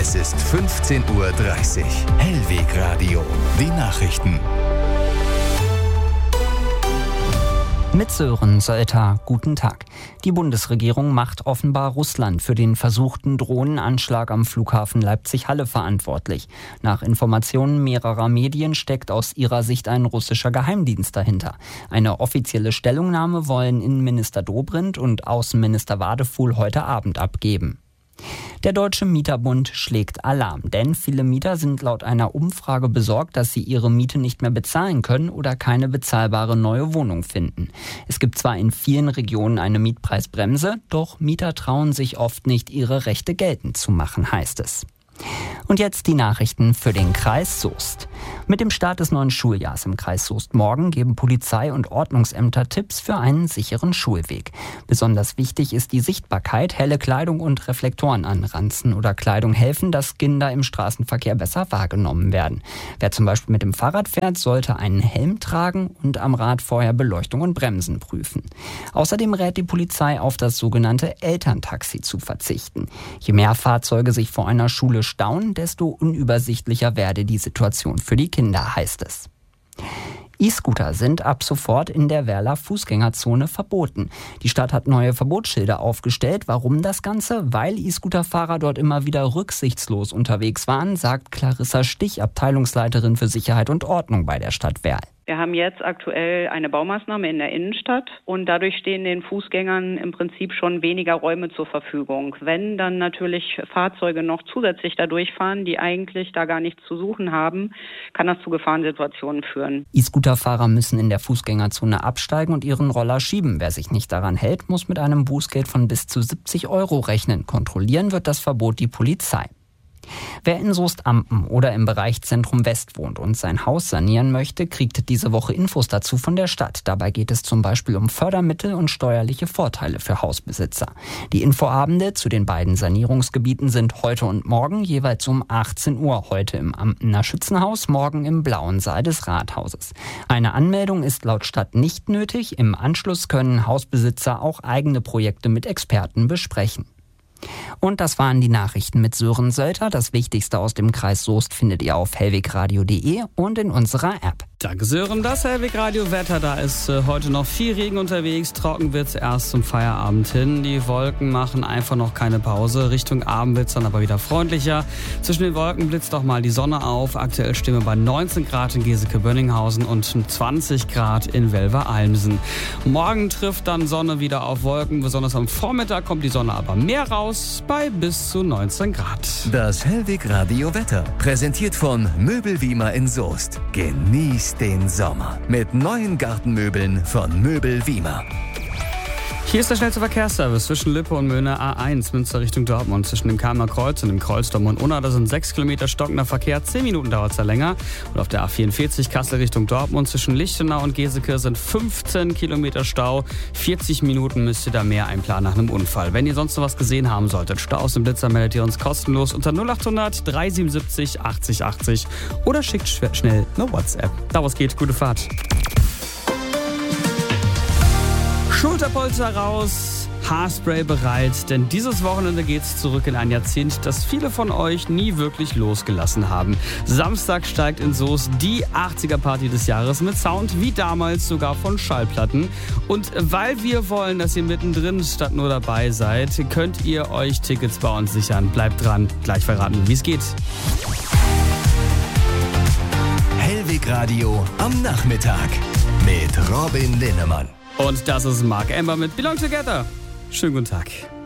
Es ist 15:30 Uhr. Hellweg Radio. Die Nachrichten. Mit Sören Sölter, guten Tag. Die Bundesregierung macht offenbar Russland für den versuchten Drohnenanschlag am Flughafen Leipzig-Halle verantwortlich. Nach Informationen mehrerer Medien steckt aus ihrer Sicht ein russischer Geheimdienst dahinter. Eine offizielle Stellungnahme wollen Innenminister Dobrindt und Außenminister Wadefuhl heute Abend abgeben. Der Deutsche Mieterbund schlägt Alarm, denn viele Mieter sind laut einer Umfrage besorgt, dass sie ihre Miete nicht mehr bezahlen können oder keine bezahlbare neue Wohnung finden. Es gibt zwar in vielen Regionen eine Mietpreisbremse, doch Mieter trauen sich oft nicht, ihre Rechte geltend zu machen, heißt es. Und jetzt die Nachrichten für den Kreis Soest. Mit dem Start des neuen Schuljahrs im Kreis Soest morgen geben Polizei und Ordnungsämter Tipps für einen sicheren Schulweg. Besonders wichtig ist die Sichtbarkeit. Helle Kleidung und Reflektoren an Ranzen oder Kleidung helfen, dass Kinder im Straßenverkehr besser wahrgenommen werden. Wer zum Beispiel mit dem Fahrrad fährt, sollte einen Helm tragen und am Rad vorher Beleuchtung und Bremsen prüfen. Außerdem rät die Polizei, auf das sogenannte Elterntaxi zu verzichten. Je mehr Fahrzeuge sich vor einer Schule stauen, desto unübersichtlicher werde die Situation für die Kinder, heißt es. E-Scooter sind ab sofort in der Werler Fußgängerzone verboten. Die Stadt hat neue Verbotsschilder aufgestellt. Warum das Ganze? Weil E-Scooter-Fahrer dort immer wieder rücksichtslos unterwegs waren, sagt Clarissa Stich, Abteilungsleiterin für Sicherheit und Ordnung bei der Stadt Werl. Wir haben jetzt aktuell eine Baumaßnahme in der Innenstadt und dadurch stehen den Fußgängern im Prinzip schon weniger Räume zur Verfügung. Wenn dann natürlich Fahrzeuge noch zusätzlich da durchfahren, die eigentlich da gar nichts zu suchen haben, kann das zu Gefahrensituationen führen. E-Scooter-Fahrer müssen in der Fußgängerzone absteigen und ihren Roller schieben. Wer sich nicht daran hält, muss mit einem Bußgeld von bis zu 70 € rechnen. Kontrollieren wird das Verbot die Polizei. Wer in Soest-Ampen oder im Bereich Zentrum West wohnt und sein Haus sanieren möchte, kriegt diese Woche Infos dazu von der Stadt. Dabei geht es zum Beispiel um Fördermittel und steuerliche Vorteile für Hausbesitzer. Die Infoabende zu den beiden Sanierungsgebieten sind heute und morgen jeweils um 18 Uhr. Heute im Ampener Schützenhaus, morgen im Blauen Saal des Rathauses. Eine Anmeldung ist laut Stadt nicht nötig. Im Anschluss können Hausbesitzer auch eigene Projekte mit Experten besprechen. Und das waren die Nachrichten mit Sören Sölter. Das Wichtigste aus dem Kreis Soest findet ihr auf hellwegradio.de und in unserer App. Danke Sören, das Hellweg-Radio-Wetter. Da ist heute noch viel Regen unterwegs. Trocken wird's erst zum Feierabend hin. Die Wolken machen einfach noch keine Pause. Richtung Abend wird's dann aber wieder freundlicher. Zwischen den Wolken blitzt auch mal die Sonne auf. Aktuell stehen wir bei 19 Grad in Geseke-Bönninghausen und 20 Grad in Welver-Almsen. Morgen trifft dann Sonne wieder auf Wolken. Besonders am Vormittag kommt die Sonne aber mehr raus, bei bis zu 19 Grad. Das Hellweg-Radio-Wetter, präsentiert von Möbel-Wiemer in Soest. Genießt den Sommer mit neuen Gartenmöbeln von Möbel-Wiemer. Hier ist der schnellste Verkehrsservice zwischen Lippe und Möhne A1, Münster Richtung Dortmund. Zwischen dem Kamener Kreuz und dem Kreuz Dortmund-Unna, da sind 6 Kilometer stockender Verkehr, 10 Minuten dauert es da länger. Und auf der A44 Kassel Richtung Dortmund zwischen Lichtenau und Geseke sind 15 Kilometer Stau. 40 Minuten müsst ihr da mehr einplanen nach einem Unfall. Wenn ihr sonst noch was gesehen haben solltet, Staus und Blitzer, meldet ihr uns kostenlos unter 0800 377 80 80 oder schickt schnell eine WhatsApp. Da was geht, gute Fahrt. Schulterpolster raus, Haarspray bereit, denn dieses Wochenende geht's zurück in ein Jahrzehnt, das viele von euch nie wirklich losgelassen haben. Samstag steigt in Soest die 80er-Party des Jahres mit Sound, wie damals sogar von Schallplatten. Und weil wir wollen, dass ihr mittendrin statt nur dabei seid, könnt ihr euch Tickets bei uns sichern. Bleibt dran, gleich verraten, wie es geht. Hellweg Radio am Nachmittag mit Robin Linnemann. Und das ist Mark Amber mit Belong Together. Schönen guten Tag.